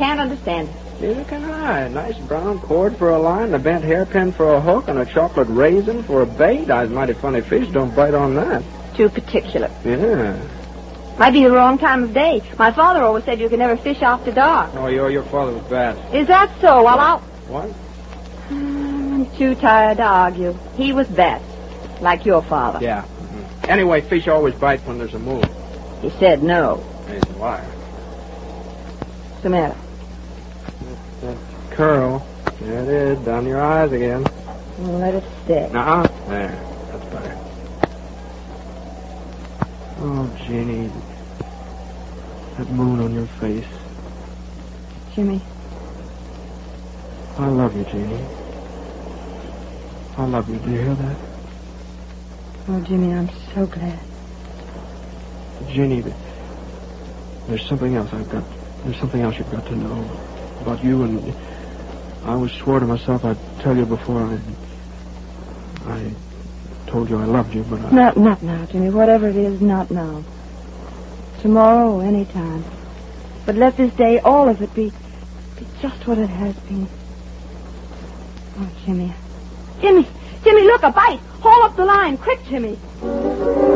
can't understand it. Neither can I. A nice brown cord for a line, a bent hairpin for a hook, and a chocolate raisin for a bait. It's mighty funny fish don't bite on that. Too particular. Yeah. Might be the wrong time of day. My father always said you could never fish after dark. Oh, your father was bad. Is that so? Well, I'll... What? I'm too tired to argue. He was best, like your father. Yeah. Mm-hmm. Anyway, fish always bite when there's a moon. He said no. He's a liar. What's the matter? That curl. There it is, down your eyes again. Well, let it stay. Nuh-uh. There. That's better. Oh, Jeannie. That moon on your face. Jimmy. I love you, Jeannie. I love you. Do you hear that? Oh, Jimmy, I'm so glad. Jeannie, there's something else There's something else you've got to know about you, and I always swore to myself I'd tell you before I told you I loved you, but Not now, Jimmy. Whatever it is, not now. Tomorrow or any time. But let this day, all of it, be just what it has been. Oh, Jimmy. Jimmy, look, a bite. Haul up the line. Quick, Jimmy.